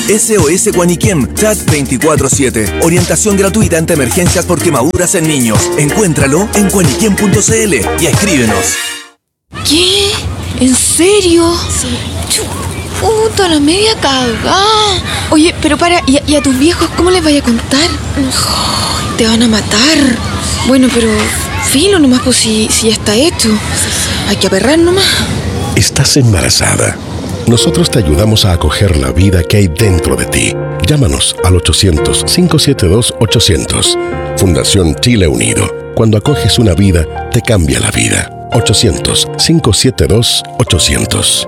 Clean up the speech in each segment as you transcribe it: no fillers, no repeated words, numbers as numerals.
SOS Guaniquem, chat 24/7. Orientación gratuita ante emergencias por quemaduras en niños. Encuéntralo en guaniquem.cl y escríbenos. ¿Qué? ¿En serio? Sí. Puta, la media cagada. Oye, pero para, ¿y a tus viejos cómo les vaya a contar? Te van a matar. Bueno, pero filo nomás, pues si ya está hecho. Hay que aperrar nomás. Estás embarazada. Nosotros te ayudamos a acoger la vida que hay dentro de ti. Llámanos al 800-572-800. Fundación Chile Unido. Cuando acoges una vida, te cambia la vida. 800-572-800.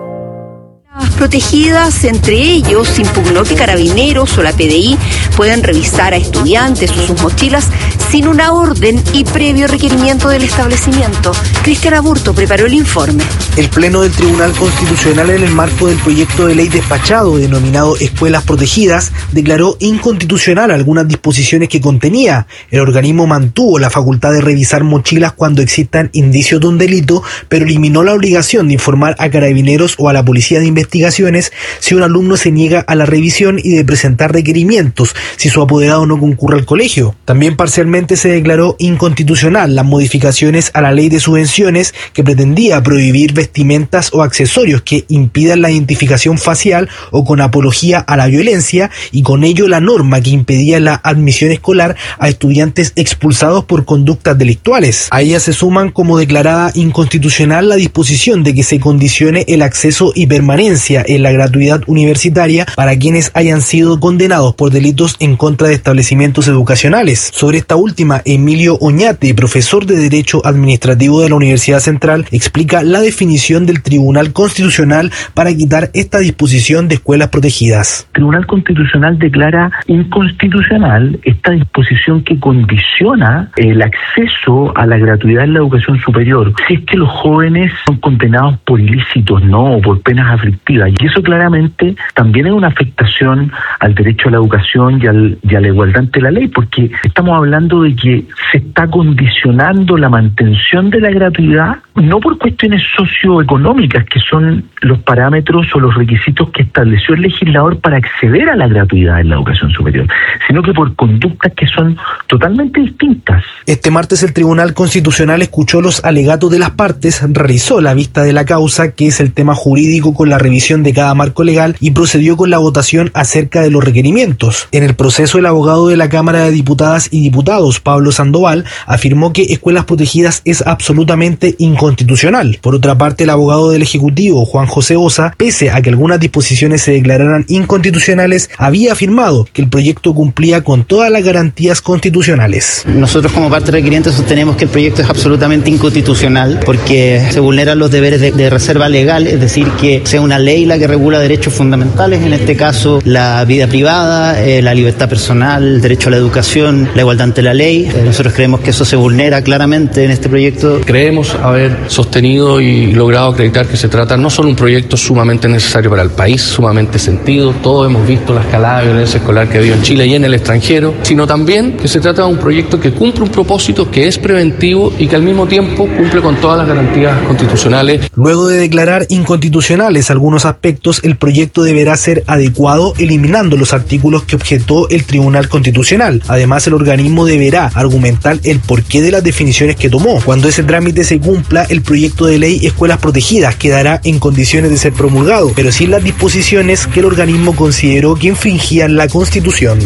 Protegidas, entre ellos, impugnó que Carabineros o la PDI pueden revisar a estudiantes o sus mochilas sin una orden y previo requerimiento del establecimiento. Cristian Aburto preparó el informe. El Pleno del Tribunal Constitucional, en el marco del proyecto de ley despachado denominado Escuelas Protegidas, declaró inconstitucional algunas disposiciones que contenía. El organismo mantuvo la facultad de revisar mochilas cuando existan indicios de un delito, pero eliminó la obligación de informar a Carabineros o a la Policía de Investigaciones si un alumno se niega a la revisión y de presentar requerimientos si su apoderado no concurre al colegio. También parcialmente se declaró inconstitucional las modificaciones a la ley de subvenciones que pretendía prohibir vestimentas o accesorios que impidan la identificación facial o con apología a la violencia, y con ello la norma que impedía la admisión escolar a estudiantes expulsados por conductas delictuales. A ella se suman como declarada inconstitucional la disposición de que se condicione el acceso y permanencia en la gratuidad universitaria para quienes hayan sido condenados por delitos en contra de establecimientos educacionales. Sobre esta última, Emilio Oñate, profesor de Derecho Administrativo de la Universidad Central, explica la definición del Tribunal Constitucional para quitar esta disposición de escuelas protegidas. El Tribunal Constitucional declara inconstitucional esta disposición que condiciona el acceso a la gratuidad en la educación superior si es que los jóvenes son condenados por ilícitos, o por penas aflictivas. Y eso claramente también es una afectación al derecho a la educación y a la igualdad ante la ley, porque estamos hablando de que se está condicionando la mantención de la gratuidad no por cuestiones socioeconómicas, que son los parámetros o los requisitos que estableció el legislador para acceder a la gratuidad en la educación superior, sino que por conductas que son totalmente distintas. Este martes el Tribunal Constitucional escuchó los alegatos de las partes, realizó la vista de la causa, que es el tema jurídico con la revisión de cada marco legal, y procedió con la votación acerca de los requerimientos. En el proceso, el abogado de la Cámara de Diputadas y Diputados, Pablo Sandoval, afirmó que escuelas protegidas es absolutamente inconstitucional. Por otra parte, el abogado del Ejecutivo, Juan José Osa, pese a que algunas disposiciones se declararan inconstitucionales, había afirmado que el proyecto cumplía con todas las garantías constitucionales. Nosotros, como parte requiriente, sostenemos que el proyecto es absolutamente inconstitucional porque se vulneran los deberes de reserva legal, es decir, que sea una ley la que regula derechos fundamentales, en este caso la vida privada, la libertad personal, el derecho a la educación, la igualdad ante la ley. Nosotros creemos que eso se vulnera claramente en este proyecto. Creemos haber sostenido y logrado acreditar que se trata no solo un proyecto sumamente necesario para el país, sumamente sentido, todos hemos visto la escalada de violencia escolar que ha habido en Chile y en el extranjero, sino también que se trata de un proyecto que cumple un propósito, que es preventivo y que al mismo tiempo cumple con todas las garantías constitucionales. Luego de declarar inconstitucionales algunos aspectos, el proyecto deberá ser adecuado eliminando los artículos que objetó el Tribunal Constitucional. Además, el organismo deberá argumentar el porqué de las definiciones que tomó. Cuando ese trámite se cumpla, el proyecto de ley Escuelas Protegidas quedará en condiciones de ser promulgado, pero sin las disposiciones que el organismo consideró que infringían la Constitución.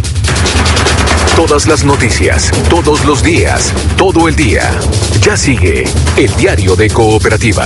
Todas las noticias, todos los días, todo el día. Ya sigue el Diario de Cooperativa.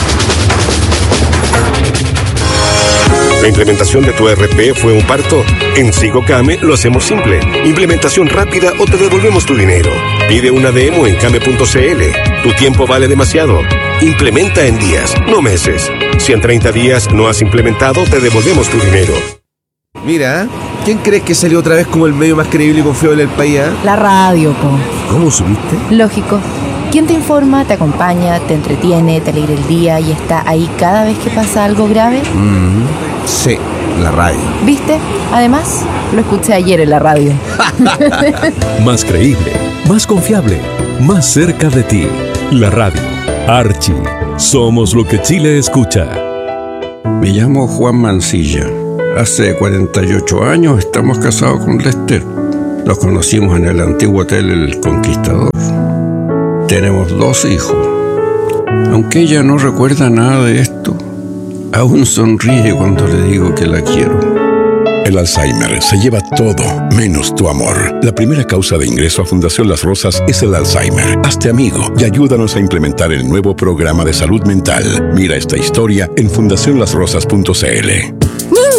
¿La implementación de tu ERP fue un parto? En Sigocame lo hacemos simple. Implementación rápida o te devolvemos tu dinero. Pide una demo en came.cl. Tu tiempo vale demasiado. Implementa en días, no meses. Si en 30 días no has implementado, te devolvemos tu dinero. Mira, ¿quién crees que salió otra vez como el medio más creíble y confiable del país? La radio, po. ¿Cómo supiste? Lógico. ¿Quién te informa, te acompaña, te entretiene, te alegra el día y está ahí cada vez que pasa algo grave? Sí, la radio. ¿Viste? Además, lo escuché ayer en la radio. Más creíble, más confiable, más cerca de ti. La radio. Archie. Somos lo que Chile escucha. Me llamo Juan Mancilla. Hace 48 años estamos casados con Lester. Nos conocimos en el antiguo hotel El Conquistador. Tenemos 2 hijos. Aunque ella no recuerda nada de esto, aún sonríe cuando le digo que la quiero. El Alzheimer se lleva todo, menos tu amor. La primera causa de ingreso a Fundación Las Rosas es el Alzheimer. Hazte amigo y ayúdanos a implementar el nuevo programa de salud mental. Mira esta historia en fundacionlasrosas.cl.